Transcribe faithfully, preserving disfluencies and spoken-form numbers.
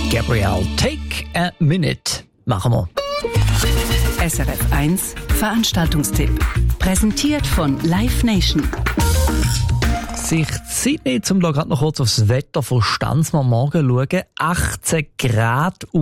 Gabrielle, Take a Minute. Machen wir. S R F eins Veranstaltungstipp. Präsentiert von Live Nation. Sich Zeit nehmen, um gerade noch kurz aufs Wetter von Stanzmann morgen schauen. achtzehn Grad